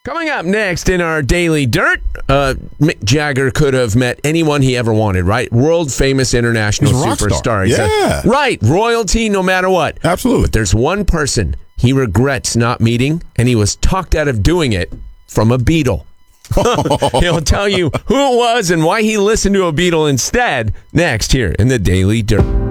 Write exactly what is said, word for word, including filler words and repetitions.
Coming up next in our Daily Dirt, uh, Mick Jagger could have met anyone he ever wanted, right? World famous international He's a rock superstar. star. He's a- Yeah. right. Royalty no matter what. Absolutely. But there's one person he regrets not meeting, and he was talked out of doing it from a Beatle. He'll tell you who it was and why he listened to a Beatle instead next here in the Daily Dirt.